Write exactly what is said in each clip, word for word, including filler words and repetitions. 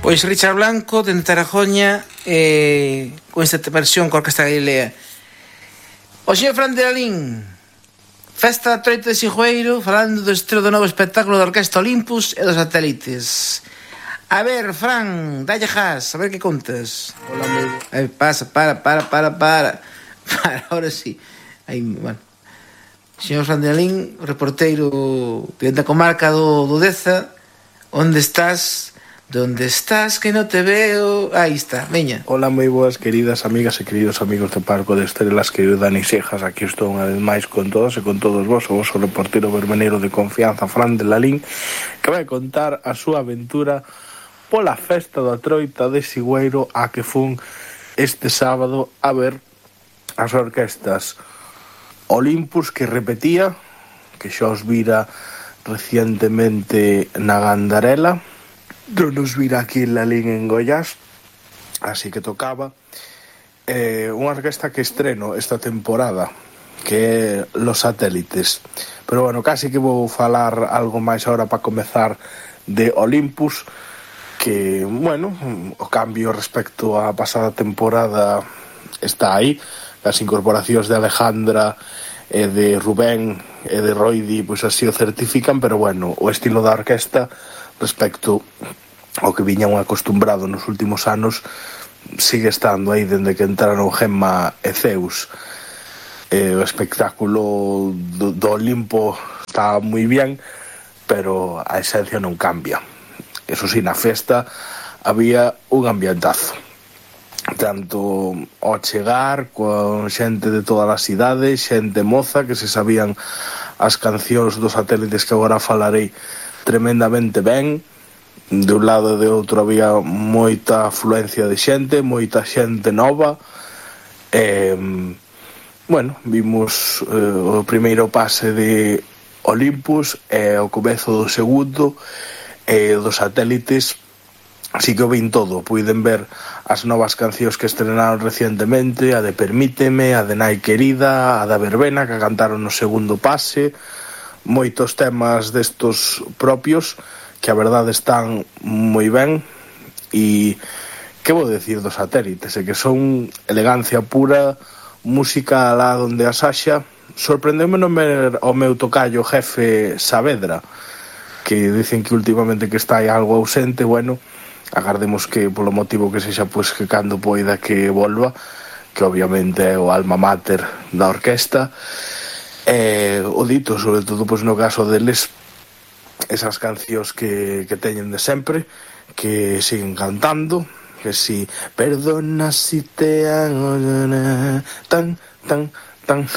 Pois Richard Blanco, dende Tarajoña, eh, con esta versión con Orquesta Galilea. O señor Fran de Lalín, festa da Troita de Sigüeiro, falando do estreo do novo espectáculo da Orquesta Olympus e dos satélites. A ver, Fran, dalle jas, a ver que contas. Hola, amigo. A ver, pasa, para, para, para, para. Para, ahora sí. Aí, bueno. Señor Fran de Lalín, reporteiro da comarca do, do Deza, onde estás... ¿Dónde estás que no te veo? Ahí está, veña. Hola, moi boas queridas amigas e queridos amigos de Parco de Estrelas, querido Dani Sejas. Aquí estou unha vez máis con todos e con todos vos, o vosso reportero vermeneiro de confianza, Fran de Lalín, que vai contar a súa aventura pola festa da Troita de Sigüeiro a que fun este sábado a ver as orquestas Olympus, que repetía, que xa os vira recientemente na Gandarela, non nos vira aquí en Lalín en Goiás, así que tocaba eh, unha orquesta que estreno esta temporada, que é Los Satélites. Pero bueno, casi que vou falar algo máis ahora para comezar de Olympus, que, bueno, o cambio respecto á pasada temporada está aí. As incorporacións de Alejandra e de Rubén e de Roidi pois así o certifican, pero bueno, o estilo da orquesta respecto ao que viñan acostumbrado nos últimos anos sigue estando aí dende que entraron Gemma e Zeus. Eh, o espectáculo do, do Olimpo está moi bien, pero a esencia non cambia. Eso sí, na festa había un ambientazo, tanto ao chegar con xente de todas as idades, xente moza que se sabían as cancións dos satélites que agora falarei tremendamente ben. De un lado e de outro había moita afluencia de xente, moita xente nova. E, bueno, vimos eh, o primeiro pase de Olympus e o comezo do segundo e dos satélites. Así que o vin todo, puiden ver as novas cancións que estrenaron recientemente, a de Permíteme, a de Nai Querida, a da Verbena, que cantaron no segundo pase, moitos temas destos propios que a verdade están moi ben. E que vou decir dos satélites, é que son elegancia pura, música alá donde a Saxa. Sorprendeume non ver o meu tocayo jefe Saavedra, que dicen que últimamente que está aí algo ausente. Bueno, agardemos que polo motivo que sexa, pois que cando poida que volva, que obviamente é o alma mater da orquesta. E o dito, sobre todo pois no caso deles, esas cancións que, que teñen de sempre, que siguen cantando, que si perdona si te hago tan, tan, tan.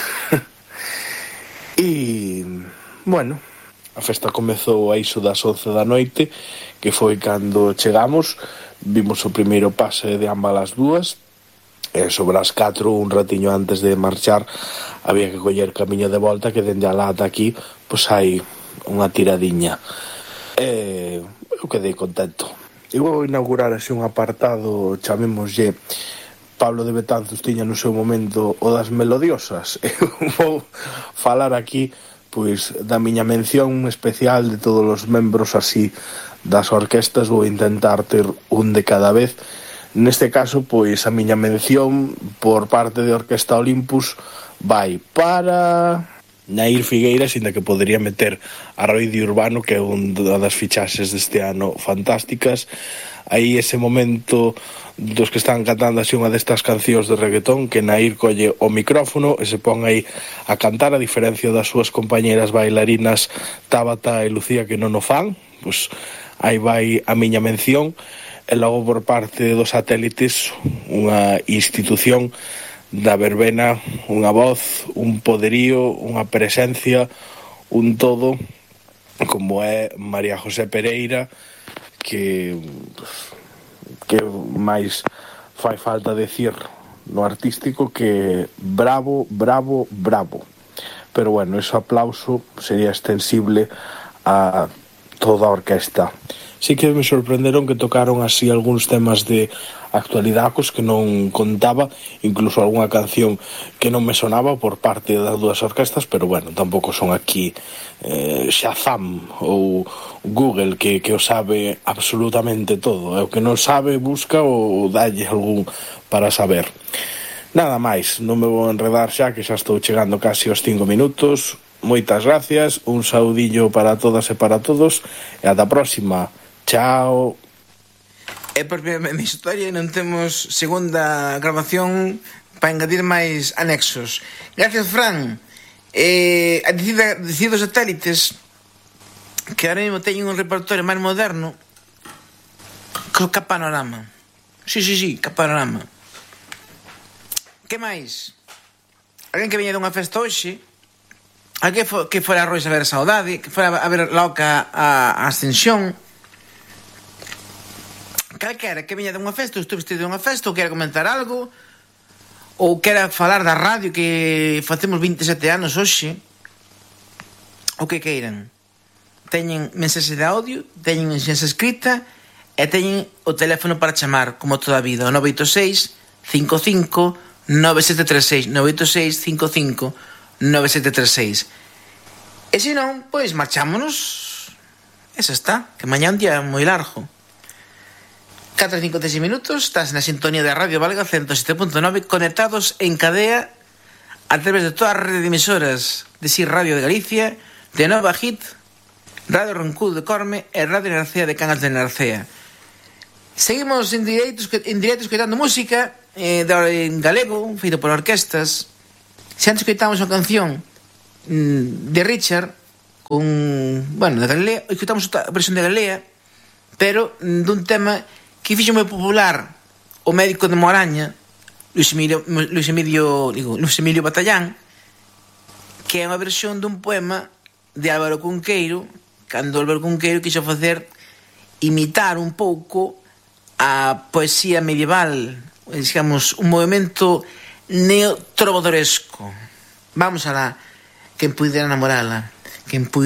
E bueno, a festa comezou a iso das once da noite, que foi cando chegamos. Vimos o primeiro pase de ambas as dúas, e sobre as catro, un ratiño antes de marchar, había que coller camiño de volta, que dende alá ata aquí pois hai unha tiradiña. E eu quedei contento. E vou inaugurar así un apartado, chamémoslle Pablo de Betanzos tiña no seu momento o das melodiosas. Eu vou falar aquí pois da miña mención especial de todos os membros así das orquestas. Vou intentar ter un de cada vez. Neste caso, pois a miña mención por parte de Orquesta Olympus vai para Nair Figueiras, inda que podería meter a Roidi Urbano, que é unha das fichaxes deste ano fantásticas. Aí ese momento dos que están cantando así unha destas cancións de reggaetón, que Nair colle o micrófono e se pon aí a cantar, a diferencia das súas compañeras bailarinas Tabata e Lucía, que non o fan. Pois aí vai a miña mención. E logo por parte dos satélites, unha institución da verbena, unha voz, un poderío, unha presencia, un todo, como é María José Pereira, que que máis fai falta decir no artístico que bravo, bravo, bravo. Pero bueno, ese aplauso sería extensible a toda a orquesta. sí que me sorprenderon que tocaron así algúns temas de actualidade que non contaba, incluso algunha canción que non me sonaba por parte das dúas orquestas, pero bueno, tampouco son aquí eh, Shazam ou Google que, que o sabe absolutamente todo, e o que non sabe busca ou dalle algún para saber. Nada máis, non me vou enredar xa, que xa estou chegando casi aos cinco minutos. Moitas gracias, un saudillo para todas e para todos, e ata a próxima. Chao. É por primeira vez na historia non temos segunda grabación para engadir máis anexos. Gracias, Fran. Eh, a decir, decir dos satélites que ahora mesmo teñen un repertorio máis moderno que o Panorama. Sí, sí, sí, que Panorama. Que máis? Alguén que veña dunha festa hoxe, alguén que fora a Rois a ver a Saudade, que fora a ver Loca a, a Ascensión, calquera que veña dunha festa, ou estou vestido dunha festa, ou quera comentar algo, ou quera falar da radio que facemos vinte e sete anos hoxe, o que queiran. Teñen mensaxe de audio, teñen mensaxe escrita e teñen o teléfono para chamar, como toda a vida, o nove oito seis, cinco cinco, nove sete tres seis, nove oito seis, cinco cinco, nove sete tres seis. E se non, pois marchámonos. Esa está, que mañá un día moi largo. catro e cincuenta e seis minutos, estás na sintonía de Radio Valga ciento sete punto nove, conectados en cadea a través de toda a rede de emisoras de Si Radio de Galicia, de Nova Hit, Radio Roncudo de Corme e Radio Narcea de Cangas de Narcea. Seguimos en directo, en directo escoitando música eh, en galego, feito por orquestas. Se antes escoitamos unha canción mm, de Richard con, bueno, de Galilea, escoitamos a versión de Galilea, pero mm, dun tema que fixo moi popular o médico de Moraña, Luis Emilio, Luis Emilio, digo, Luis Emilio Batallán, que é unha versión dun poema de Álvaro Cunqueiro, cando Álvaro Cunqueiro quixo facer imitar un pouco a poesía medieval, digamos, un movimento neotrovadoresco. Vamos alá, quen puidera namorala, quen puidera